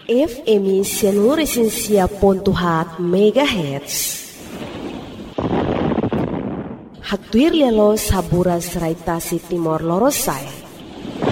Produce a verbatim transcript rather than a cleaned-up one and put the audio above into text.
F M Seluruh Pontuhat Megahertz. Hatuir lelo sabura seraitasi Timor Lorosai.